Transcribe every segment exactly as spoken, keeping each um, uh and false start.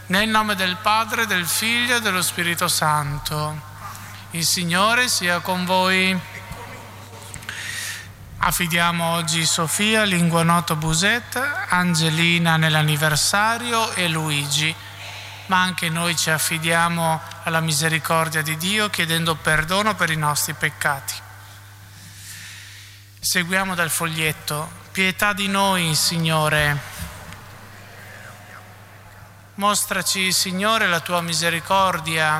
Nel nome del Padre, del Figlio e dello Spirito Santo. Il Signore sia con voi. Affidiamo oggi Sofia, Linguanotto Buset, Angelina nell'anniversario e Luigi. Ma anche noi ci affidiamo alla misericordia di Dio chiedendo perdono per i nostri peccati. Seguiamo dal foglietto: pietà di noi, Signore. Mostraci, Signore, la tua misericordia.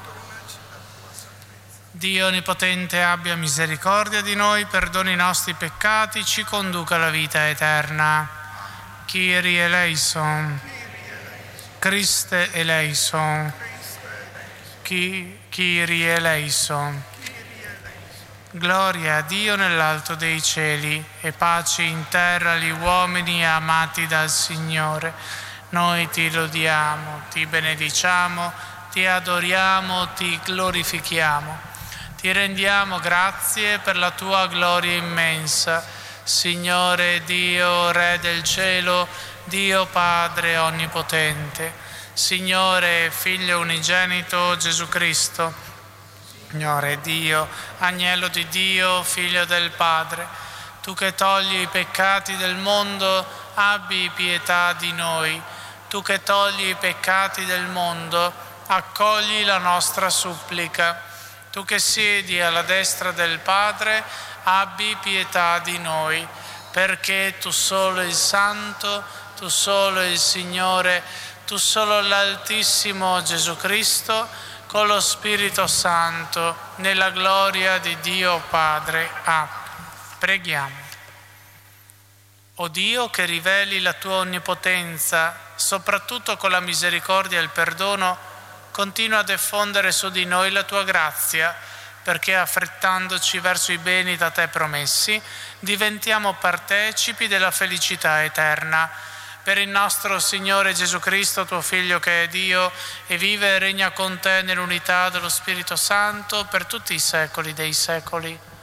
Dio Onnipotente abbia misericordia di noi, perdoni i nostri peccati, ci conduca alla vita eterna. Kyrie eleison. Christe eleison. Kyrie eleison. Gloria a Dio nell'alto dei cieli e pace in terra agli uomini amati dal Signore. Noi ti lodiamo, ti benediciamo, ti adoriamo, ti glorifichiamo. Ti rendiamo grazie per la tua gloria immensa. Signore Dio, Re del cielo, Dio Padre onnipotente, Signore Figlio unigenito Gesù Cristo, Signore Dio, Agnello di Dio, Figlio del Padre, tu che togli i peccati del mondo, abbi pietà di noi. Tu che togli i peccati del mondo, accogli la nostra supplica. Tu che siedi alla destra del Padre, abbi pietà di noi, perché tu solo il Santo, tu solo il Signore, tu solo l'Altissimo Gesù Cristo, con lo Spirito Santo, nella gloria di Dio Padre. Ah, preghiamo. O Dio, che riveli la tua onnipotenza, soprattutto con la misericordia e il perdono, continua a diffondere su di noi la tua grazia, perché affrettandoci verso i beni da te promessi, diventiamo partecipi della felicità eterna. Per il nostro Signore Gesù Cristo, tuo Figlio che è Dio e vive e regna con te nell'unità dello Spirito Santo per tutti i secoli dei secoli.